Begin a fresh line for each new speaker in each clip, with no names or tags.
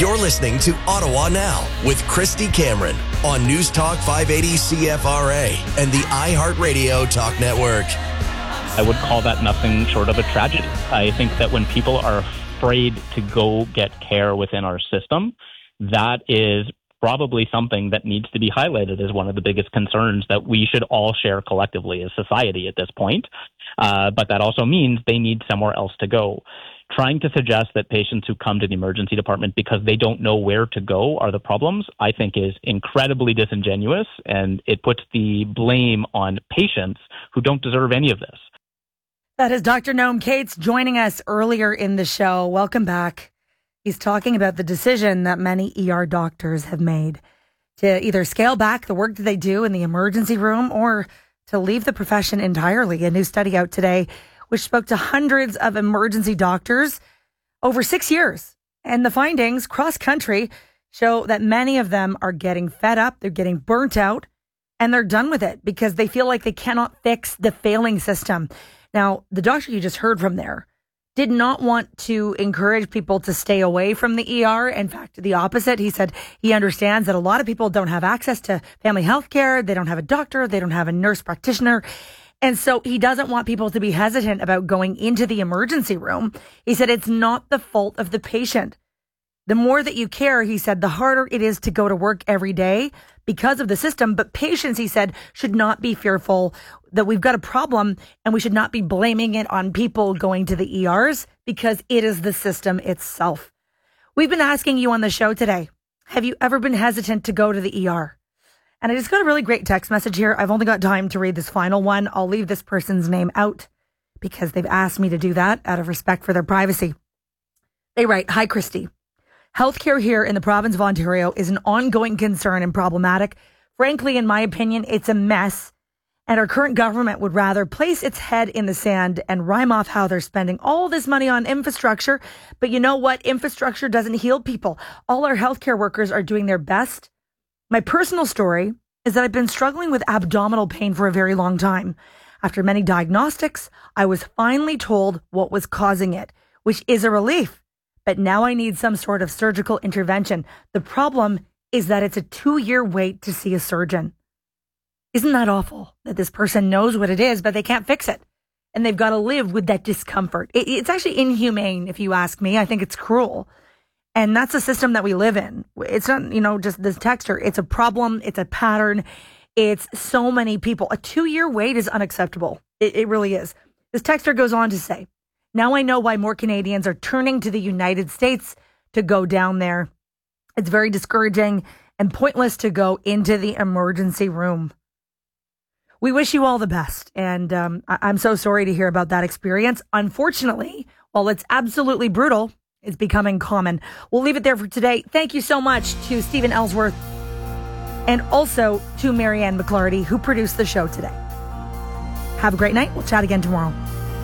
You're listening to Ottawa Now with Christy Cameron on News Talk 580 CFRA and the iHeartRadio Talk Network.
I would call that nothing short of a tragedy. I think that when people are afraid to go get care within our system, that is probably something that needs to be highlighted as one of the biggest concerns that we should all share collectively as society at this point. But that also means they need somewhere else to go. Trying to suggest that patients who come to the emergency department because they don't know where to go are the problems, I think is incredibly disingenuous, and it puts the blame on patients who don't deserve any of this.
That is Dr. Noam Kates joining us earlier in the show. Welcome back. He's talking about the decision that many ER doctors have made to either scale back the work that they do in the emergency room or to leave the profession entirely. A new study out today which spoke to hundreds of emergency doctors over 6 years. And the findings cross-country show that many of them are getting fed up, they're getting burnt out, and they're done with it because they feel like they cannot fix the failing system. Now, the doctor you just heard from there did not want to encourage people to stay away from the ER. In fact, the opposite. He said he understands that a lot of people don't have access to family health care. They don't have a doctor. They don't have a nurse practitioner. And so he doesn't want people to be hesitant about going into the emergency room. He said it's not the fault of the patient. The more that you care, he said, the harder it is to go to work every day because of the system. But patients, he said, should not be fearful that we've got a problem and we should not be blaming it on people going to the ERs because it is the system itself. We've been asking you on the show today, have you ever been hesitant to go to the ER? And I just got a really great text message here. I've only got time to read this final one. I'll leave this person's name out because they've asked me to do that out of respect for their privacy. They write, "Hi, Christy. Healthcare here in the province of Ontario is an ongoing concern and problematic. Frankly, in my opinion, it's a mess. And our current government would rather place its head in the sand and rhyme off how they're spending all this money on infrastructure. But you know what? Infrastructure doesn't heal people. All our healthcare workers are doing their best. My personal story is that I've been struggling with abdominal pain for a very long time. After many diagnostics, I was finally told what was causing it, which is a relief. But now I need some sort of surgical intervention. The problem is that it's a 2-year wait to see a surgeon." Isn't that awful that this person knows what it is, but they can't fix it? And they've got to live with that discomfort. It's actually inhumane, if you ask me. I think it's cruel. And that's the system that we live in. It's not, just this texture. It's a problem. It's a pattern. It's so many people. A 2-year wait is unacceptable. It really is. This texter goes on to say, "Now I know why more Canadians are turning to the United States to go down there. It's very discouraging and pointless to go into the emergency room." We wish you all the best. And I'm so sorry to hear about that experience. Unfortunately, while it's absolutely brutal, it's becoming common. We'll leave it there for today. Thank you so much to Stephen Ellsworth and also to Marianne McClarty, who produced the show today. Have a great night. We'll chat again tomorrow.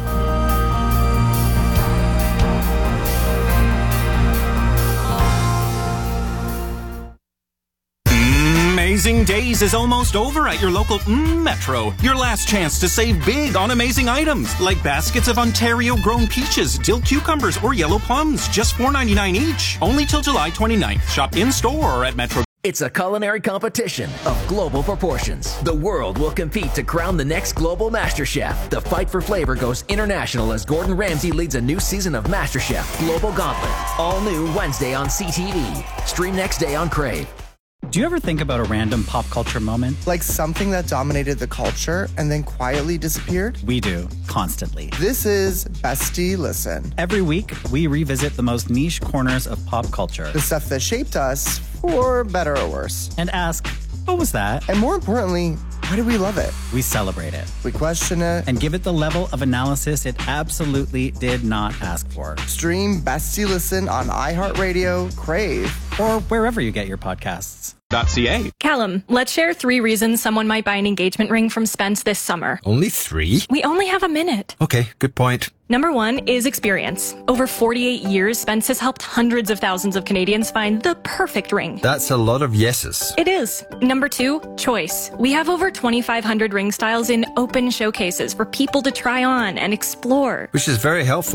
Amazing Days is almost over at your local Metro. Your last chance to save big on amazing items like baskets of Ontario-grown peaches, dill cucumbers, or yellow plums, just $4.99 each. Only till July 29th. Shop in-store or at Metro.
It's a culinary competition of global proportions. The world will compete to crown the next global MasterChef. The fight for flavor goes international as Gordon Ramsay leads a new season of MasterChef Global Gauntlet. All new Wednesday on CTV. Stream next day on Crave.
Do you ever think about a random pop culture moment?
Like something that dominated the culture and then quietly disappeared?
We do, constantly.
This is Bestie Listen.
Every week, we revisit the most niche corners of pop culture.
The stuff that shaped us, for better or worse.
And ask, what was that?
And more importantly, why do we love it?
We celebrate it.
We question it.
And give it the level of analysis it absolutely did not ask for.
Stream Bestie Listen on iHeartRadio, Crave,
or wherever you get your podcasts.
.ca.
Callum, let's share 3 reasons someone might buy an engagement ring from Spence this summer.
Only 3?
We only have a minute.
Okay, good point.
Number 1 is experience. Over 48 years, Spence has helped hundreds of thousands of Canadians find the perfect ring.
That's a lot of yeses.
It is. Number 2, choice. We have over 2,500 ring styles in open showcases for people to try on and explore.
Which is very helpful.